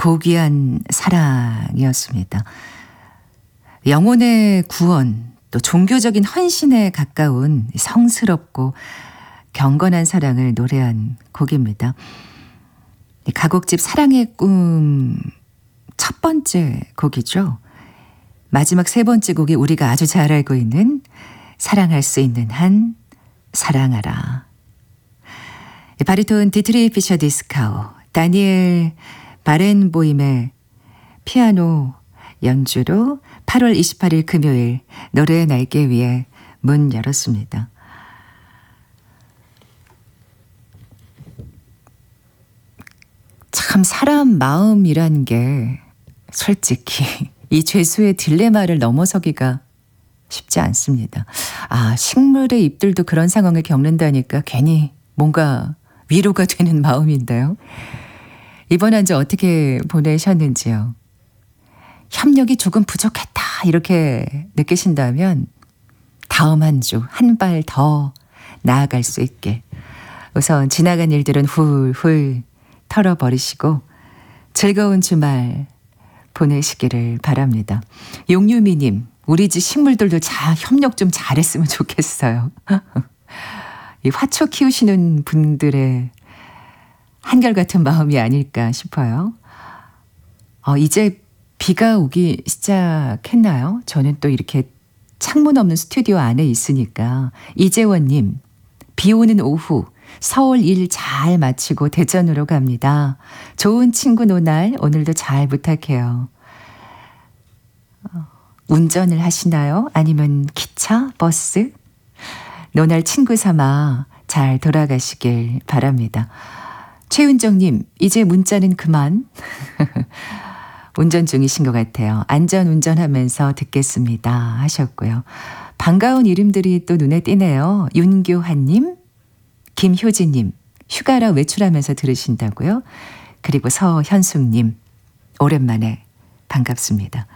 고귀한 사랑이었습니다. 영혼의 구원, 또 종교적인 헌신에 가까운 성스럽고 경건한 사랑을 노래한 곡입니다. 가곡집 사랑의 꿈 첫 번째 곡이죠. 마지막 세 번째 곡이 우리가 아주 잘 알고 있는 사랑할 수 있는 한 사랑하라. 바리톤 디트리 피셔 디스카우, 다니엘 바렌보임의 피아노 연주로 8월 28일 금요일 노래의 날개 위에 문 열었습니다. 참 사람 마음이란 게 솔직히 이 죄수의 딜레마를 넘어서기가 쉽지 않습니다. 식물의 잎들도 그런 상황을 겪는다니까 괜히 뭔가 위로가 되는 마음인데요. 이번 한 주 어떻게 보내셨는지요? 협력이 조금 부족했다 이렇게 느끼신다면 다음 한 주 한 발 더 나아갈 수 있게 우선 지나간 일들은 훌훌 털어버리시고 즐거운 주말 보내시기를 바랍니다. 용유미님, 우리 집 식물들도 협력 좀 잘했으면 좋겠어요. 이 화초 키우시는 분들의 한결같은 마음이 아닐까 싶어요. 이제 비가 오기 시작했나요? 저는 또 이렇게 창문 없는 스튜디오 안에 있으니까. 이재원님, 비 오는 오후 서울 일 잘 마치고 대전으로 갑니다. 좋은 친구 노날 오늘도 잘 부탁해요. 운전을 하시나요? 아니면 기차, 버스? 노날 친구 삼아 잘 돌아가시길 바랍니다. 최은정님, 이제 문자는 그만. 운전 중이신 것 같아요. 안전 운전하면서 듣겠습니다 하셨고요. 반가운 이름들이 또 눈에 띄네요. 윤교한님, 김효진님, 휴가라 외출하면서 들으신다고요. 그리고 서현숙님, 오랜만에 반갑습니다.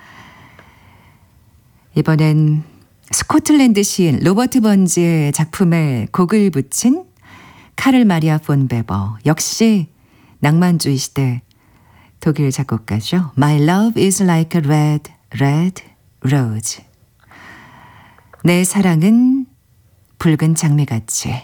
이번엔 스코틀랜드 시인 로버트 번즈의 작품에 곡을 붙인 카를 마리아 폰 베버, 역시 낭만주의 시대 독일 작곡가죠. My love is like a red, red rose. 내 사랑은 붉은 장미같이.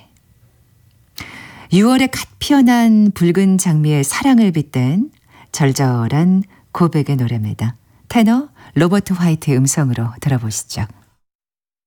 6월에 갓 피어난 붉은 장미의 사랑을 빗댄 절절한 고백의 노래입니다. 테너 로버트 화이트의 음성으로 들어보시죠.